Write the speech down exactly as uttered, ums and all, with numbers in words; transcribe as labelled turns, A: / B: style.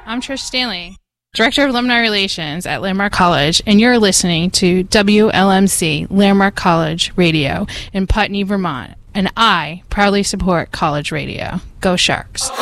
A: I'm Trish Stanley, Director of Alumni Relations at Landmark College, and you're listening to W L M C, Landmark College Radio in Putney, Vermont. And I proudly support college radio. Go Sharks.